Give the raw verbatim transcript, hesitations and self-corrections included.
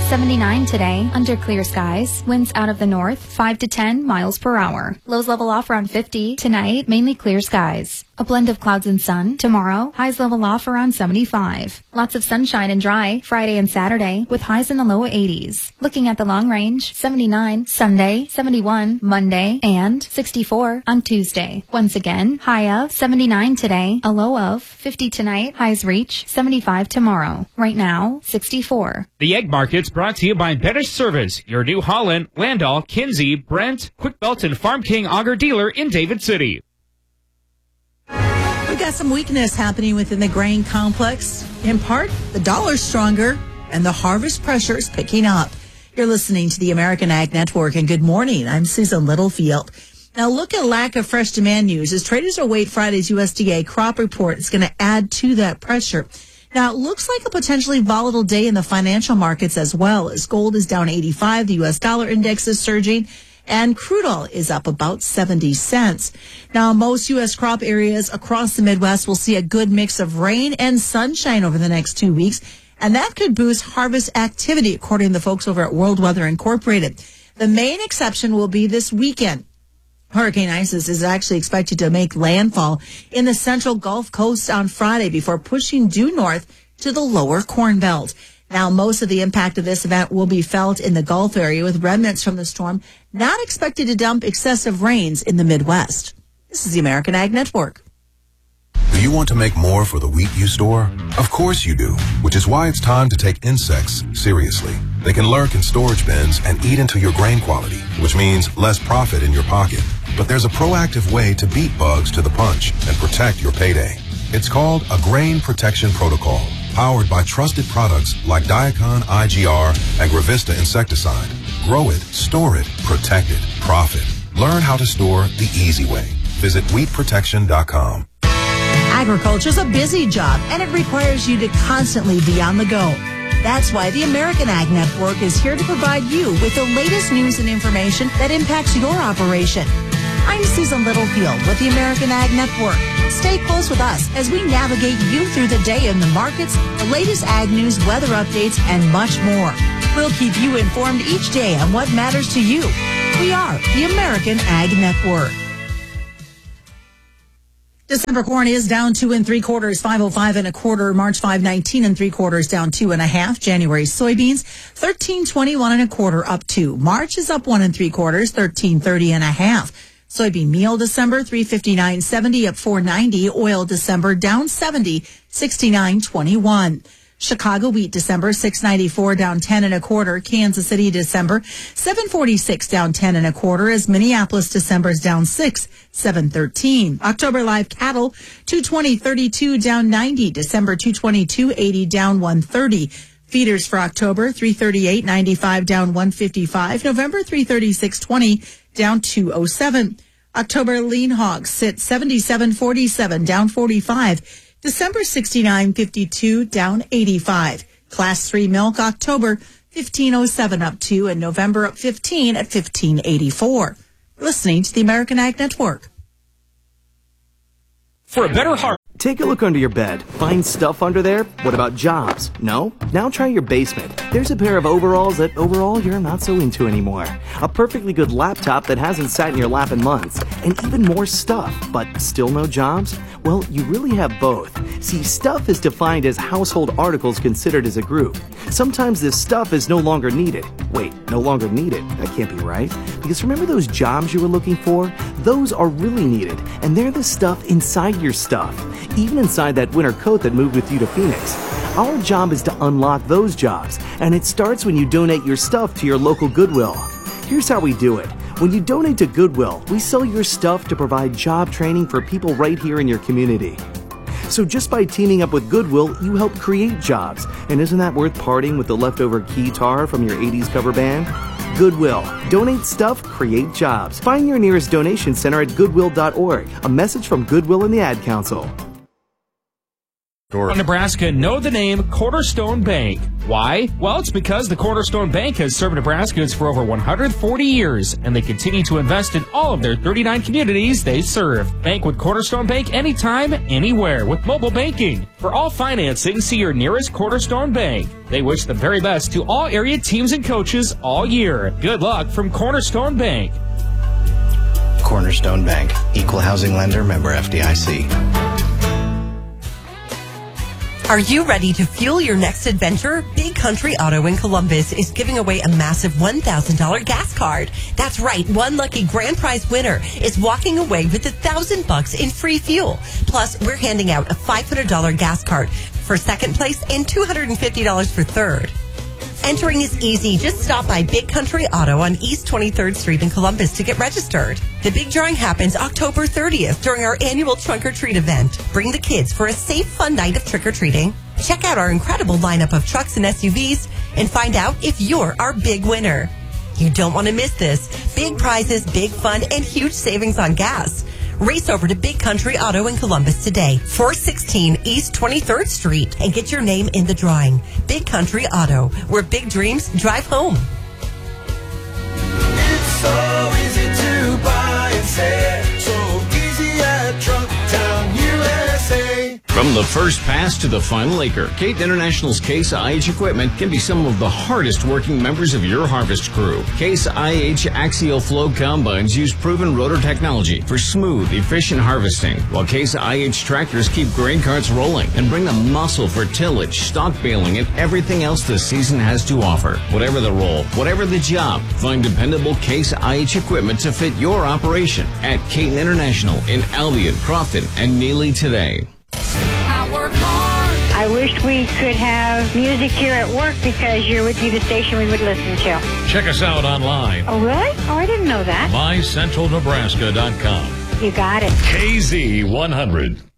seventy-nine today, under clear skies. Winds out of the north, five to ten miles per hour. Lows level off around fifty. Tonight, mainly clear skies. A blend of clouds and sun. Tomorrow, highs level off around seventy-five. Lots of sunshine and dry Friday and Saturday, with highs in the low eighties. Looking at the long range, seventy-nine Sunday, seventy-one Monday, and sixty-four on Tuesday. Once again, high of seventy-nine today, a low of fifty tonight, highs reach seventy-five tomorrow. Right now, sixty-four. The Egg Market's brought to you by Better Service, your New Holland, Landau, Kinsey, Brent, Quick Belt, and Farm King Auger dealer in David City. We got some weakness happening within the grain complex. In part, the dollar's stronger and the harvest pressure is picking up. You're listening to the American Ag Network, and good morning. I'm Susan Littlefield. Now, look at lack of fresh demand news as traders await Friday's U S D A crop report. It's going to add to that pressure. Now, it looks like a potentially volatile day in the financial markets as well, as gold is down eighty-five, the U S dollar index is surging, and crude oil is up about seventy cents. Now, most U S crop areas across the Midwest will see a good mix of rain and sunshine over the next two weeks, and that could boost harvest activity, according to the folks over at World Weather Incorporated. The main exception will be this weekend. Hurricane Isis is actually expected to make landfall in the central Gulf Coast on Friday before pushing due north to the lower Corn Belt. Now, most of the impact of this event will be felt in the Gulf area, with remnants from the storm not expected to dump excessive rains in the Midwest. This is the American Ag Network. Do you want to make more for the wheat you store? Of course you do, which is why it's time to take insects seriously. They can lurk in storage bins and eat into your grain quality, which means less profit in your pocket. But there's a proactive way to beat bugs to the punch and protect your payday. It's called a Grain Protection Protocol, powered by trusted products like Diacon I G R and Gravista insecticide. Grow it, store it, protect it, profit. Learn how to store the easy way. Visit wheat protection dot com. Agriculture is a busy job, and it requires you to constantly be on the go. That's why the American Ag Network is here to provide you with the latest news and information that impacts your operation. I'm Susan Littlefield with the American Ag Network. Stay close with us as we navigate you through the day in the markets, the latest ag news, weather updates, and much more. We'll keep you informed each day on what matters to you. We are the American Ag Network. December corn is down two and three quarters, five oh five and a quarter. March five nineteen and three quarters, down two and a half. January soybeans thirteen twenty-one and a quarter, up two. March is up one and three quarters, thirteen thirty and a half. Soybean meal December three fifty-nine seventy, up four ninety. Oil December down seventy, sixty-nine twenty-one. Chicago wheat December six ninety-four, down ten and a quarter. Kansas City December seven forty-six, down ten and a quarter, as Minneapolis December is down six, seven thirteen. October live cattle two twenty thirty-two, down ninety. December two twenty-two eighty, down one thirty. Feeders for October three thirty-eight ninety-five, down one fifty-five. November three thirty-six twenty, down two oh seven. October lean hogs sit seventy-seven forty-seven, down forty-five. December sixty-nine fifty-two, down eighty-five. Class three milk October fifteen oh seven, up two, and November up fifteen at fifteen eighty-four. Listening to the American Ag Network. For a better heart. Take a look under your bed. Find stuff under there? What about jobs? No? Now try your basement. There's a pair of overalls that overall you're not so into anymore. A perfectly good laptop that hasn't sat in your lap in months. And even more stuff, but still no jobs? Well, you really have both. See, stuff is defined as household articles considered as a group. Sometimes this stuff is no longer needed. Wait, no longer needed? That can't be right. Because remember those jobs you were looking for? Those are really needed, and they're the stuff inside your stuff. Even inside that winter coat that moved with you to Phoenix. Our job is to unlock those jobs, and it starts when you donate your stuff to your local Goodwill. Here's how we do it. When you donate to Goodwill, we sell your stuff to provide job training for people right here in your community. So just by teaming up with Goodwill, you help create jobs. And isn't that worth parting with the leftover keytar from your eighties cover band? Goodwill. Donate stuff, create jobs. Find your nearest donation center at goodwill dot org. A message from Goodwill and the Ad Council. Nebraska know the name Cornerstone Bank. Why? Well, it's because the Cornerstone Bank has served Nebraskans for over one hundred forty years, and they continue to invest in all of their thirty-nine communities they serve. Bank with Cornerstone Bank anytime, anywhere with mobile banking. For all financing, see your nearest Cornerstone Bank. They wish the very best to all area teams and coaches all year. Good luck from Cornerstone Bank. Cornerstone Bank, equal housing lender, member F D I C. Are you ready to fuel your next adventure? Big Country Auto in Columbus is giving away a massive one thousand dollars gas card. That's right, one lucky grand prize winner is walking away with a thousand bucks in free fuel. Plus, we're handing out a five hundred dollars gas card for second place and two hundred fifty dollars for third. Entering is easy. Just stop by Big Country Auto on East twenty-third Street in Columbus to get registered. The big drawing happens October thirtieth during our annual Trunk or Treat event. Bring the kids for a safe, fun night of trick-or-treating. Check out our incredible lineup of trucks and S U Vs and find out if you're our big winner. You don't want to miss this. Big prizes, big fun, and huge savings on gas. Race over to Big Country Auto in Columbus today, four sixteen East twenty-third Street, and get your name in the drawing. Big Country Auto, where big dreams drive home. It's so easy to buy and save, so easy at Trunk Town, U S A. From the first pass to the final acre, Caton International's Case I H equipment can be some of the hardest working members of your harvest crew. Case I H axial flow combines use proven rotor technology for smooth, efficient harvesting, while Case I H tractors keep grain carts rolling and bring the muscle for tillage, stock baling, and everything else the season has to offer. Whatever the role, whatever the job, find dependable Case I H equipment to fit your operation at Caton International in Albion, Crofton, and Neely today. I wish we could have music here at work because you would be the station we would listen to. Check us out online. Oh, really? Oh, I didn't know that. my central nebraska dot com. You got it. K Z one hundred.